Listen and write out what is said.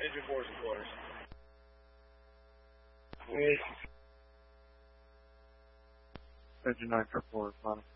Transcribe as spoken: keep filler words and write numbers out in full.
Engine fours and quarters. Wait. Engine nine for four, bottom.